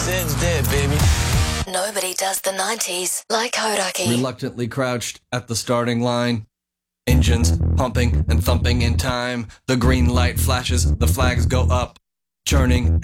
Sid's dead, baby. Nobody does the 90s like Hodaki. Reluctantly crouched at the starting line. Engines pumping and thumping in time. The green light flashes, the flags go up. Churning